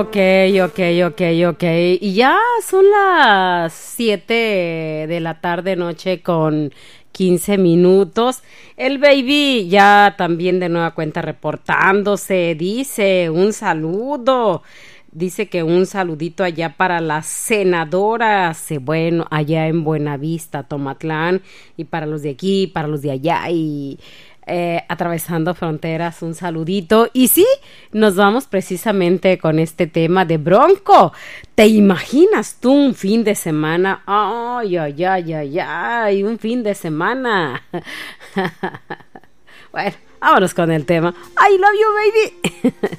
Ok, ok. Y ya son las 7 de la tarde noche con 15 minutos. El baby ya también de nueva cuenta reportándose. Dice un saludo. Dice que un saludito allá para las senadoras, bueno, allá en Buenavista, Tomatlán, y para los de aquí, para los de allá, y atravesando fronteras, un saludito. Y sí, nos vamos precisamente con este tema de Bronco. ¿Te imaginas tú un fin de semana? Ay, un fin de semana. Bueno, vámonos con el tema. I love you, baby.